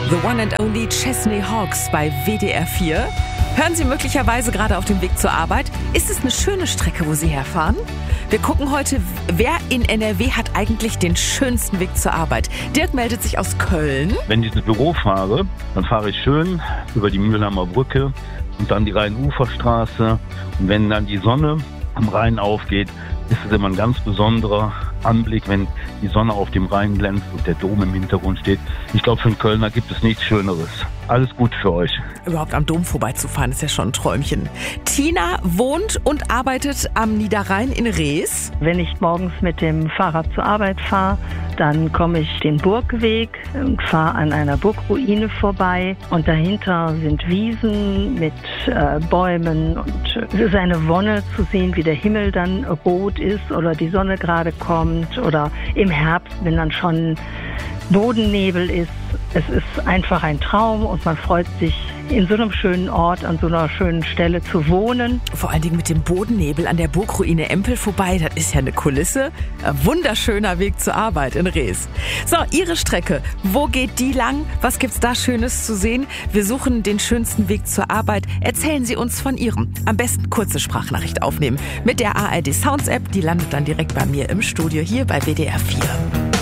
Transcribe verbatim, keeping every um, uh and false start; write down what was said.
The One and Only Chesney Hawkes bei W D R vier. Hören Sie möglicherweise gerade auf dem Weg zur Arbeit? Ist es eine schöne Strecke, wo Sie herfahren? Wir gucken heute, wer in N R W hat eigentlich den schönsten Weg zur Arbeit. Dirk meldet sich aus Köln. Wenn ich ins Büro fahre, dann fahre ich schön über die Mühlheimer Brücke und dann die Rhein-Ufer-Straße. Und wenn dann die Sonne am Rhein aufgeht, ist es immer ein ganz besonderer Anblick, wenn die Sonne auf dem Rhein glänzt und der Dom im Hintergrund steht. Ich glaube, für einen Kölner gibt es nichts Schöneres. Alles gut für euch. Überhaupt am Dom vorbeizufahren, ist ja schon ein Träumchen. Tina wohnt und arbeitet am Niederrhein in Rees. Wenn ich morgens mit dem Fahrrad zur Arbeit fahre, dann komme ich den Burgweg und fahre an einer Burgruine vorbei. Und dahinter sind Wiesen mit äh, Bäumen. Und es ist eine Wonne zu sehen, wie der Himmel dann rot ist oder die Sonne gerade kommt. Oder im Herbst, wenn dann schon Bodennebel ist. Es ist einfach ein Traum und man freut sich, in so einem schönen Ort, an so einer schönen Stelle zu wohnen. Vor allen Dingen mit dem Bodennebel an der Burgruine Empel vorbei, das ist ja eine Kulisse. Ein wunderschöner Weg zur Arbeit in Rees. So, Ihre Strecke, wo geht die lang? Was gibt's da Schönes zu sehen? Wir suchen den schönsten Weg zur Arbeit. Erzählen Sie uns von Ihrem. Am besten kurze Sprachnachricht aufnehmen. Mit der A R D Sounds App, die landet dann direkt bei mir im Studio hier bei W D R vier.